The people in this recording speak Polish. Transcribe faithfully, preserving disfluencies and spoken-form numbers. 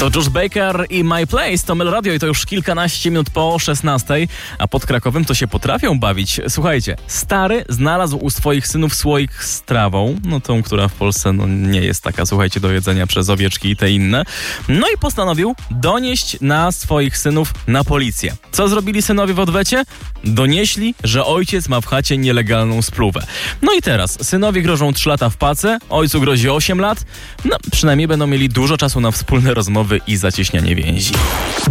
To Josh Baker i My Place, to Melo Radio i to już kilkanaście minut po szesnastej, a pod Krakowem to się potrafią bawić. Słuchajcie, stary znalazł u swoich synów słoik z trawą, no tą, która w Polsce no, nie jest taka, słuchajcie, do jedzenia przez owieczki i te inne. No i postanowił donieść na swoich synów na policję. Co zrobili synowie w odwecie? Donieśli, że ojciec ma w chacie nielegalną spluwę. No i teraz synowie grożą trzy lata w pace, ojcu grozi osiem lat, no przynajmniej będą mieli dużo czasu na wspólne rozmowy i zacieśnianie więzi.